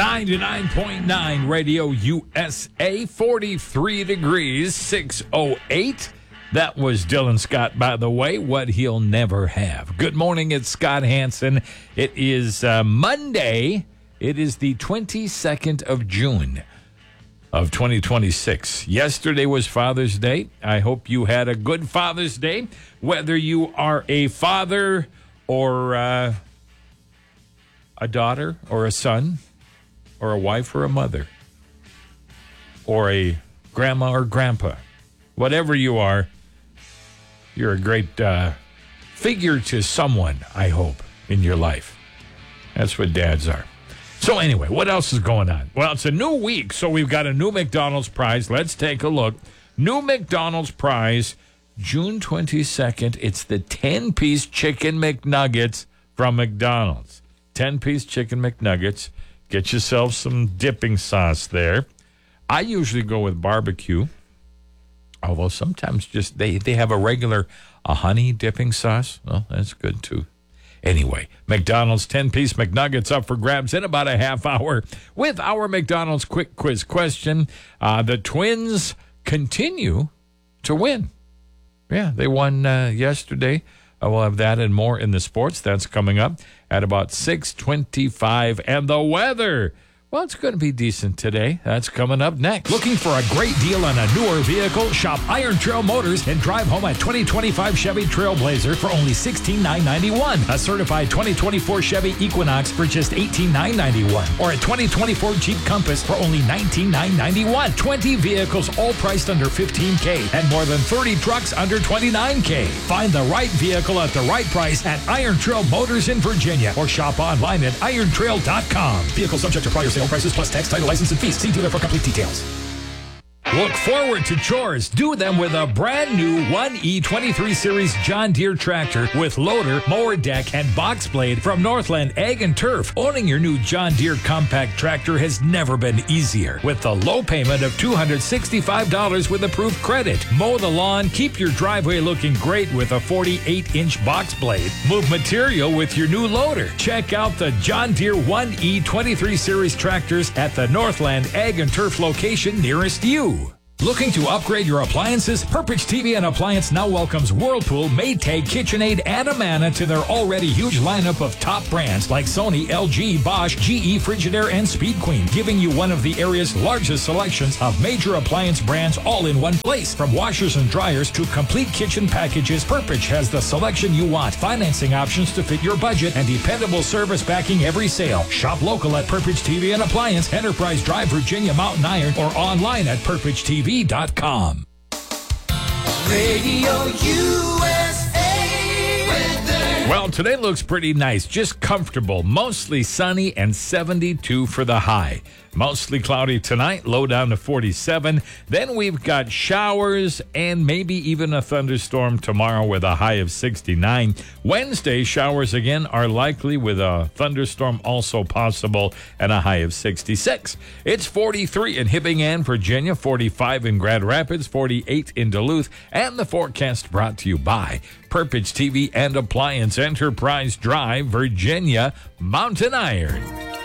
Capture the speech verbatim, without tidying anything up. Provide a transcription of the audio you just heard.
ninety-nine point nine Radio U S A, forty-three degrees, six oh eight. That was Dylan Scott, by the way, What He'll Never Have. Good morning, it's Scott Hansen. It is uh, Monday. It is the twenty-second of June of twenty twenty-six. Yesterday was Father's Day. I hope you had a good Father's Day, whether you are a father or uh, a daughter or a son or a wife or a mother or a grandma or grandpa. Whatever you are, you're a great uh, figure to someone, I hope, in your life. That's what dads are. So anyway, what else is going on? Well, it's a new week, so we've got a new McDonald's prize. Let's take a look. New McDonald's prize, June twenty-second. It's the ten-piece Chicken McNuggets from McDonald's. ten-piece Chicken McNuggets. Get yourself some dipping sauce there. I usually go with barbecue. Although sometimes just they, they have a regular a honey dipping sauce. Well, that's good too. Anyway, McDonald's ten-piece McNuggets up for grabs in about a half hour with our McDonald's quick quiz question. Uh, the Twins continue to win. Yeah, they won uh, yesterday. Uh, we'll have that and more in the sports. That's coming up at about six twenty-five. And the weather, well, it's going to be decent today. That's coming up next. Looking for a great deal on a newer vehicle? Shop Iron Trail Motors and drive home a twenty twenty-five Chevy Trailblazer for only sixteen thousand nine hundred ninety-one dollars. A certified twenty twenty-four Chevy Equinox for just eighteen thousand nine hundred ninety-one dollars. Or a twenty twenty-four Jeep Compass for only nineteen thousand nine hundred ninety-one dollars. twenty vehicles all priced under fifteen thousand dollars and more than thirty trucks under twenty-nine thousand dollars. Find the right vehicle at the right price at Iron Trail Motors in Virginia or shop online at iron trail dot com. Vehicle subject to prior sale prices plus tax, title, license, and fees. See dealer for complete details. Look forward to chores. Do them with a brand new one E twenty-three Series John Deere tractor with loader, mower deck, and box blade from Northland Ag and Turf. Owning your new John Deere compact tractor has never been easier. With the low payment of two hundred sixty-five dollars with approved credit. Mow the lawn, keep your driveway looking great with a forty-eight inch box blade. Move material with your new loader. Check out the John Deere one E twenty-three Series tractors at the Northland Ag and Turf location nearest you. Looking to upgrade your appliances? Purpich T V and Appliance now welcomes Whirlpool, Maytag, KitchenAid, and Amana to their already huge lineup of top brands like Sony, L G, Bosch, G E, Frigidaire, and Speed Queen, giving you one of the area's largest selections of major appliance brands all in one place. From washers and dryers to complete kitchen packages, Purpich has the selection you want, financing options to fit your budget, and dependable service backing every sale. Shop local at Purpich T V and Appliance, Enterprise Drive, Virginia, Mountain Iron, or online at purpich T V dot com. Radio U S A weather. Well, today looks pretty nice, just comfortable, mostly sunny and seventy-two for the high. Mostly cloudy tonight, low down to forty-seven. Then we've got showers and maybe even a thunderstorm tomorrow with a high of sixty-nine. Wednesday, showers again are likely with a thunderstorm also possible and a high of sixty-six. It's forty-three in Hibbing and Virginia, forty-five in Grand Rapids, forty-eight in Duluth, and the forecast brought to you by Purpich T V and Appliance, Enterprise Drive, Virginia, Mountain Iron.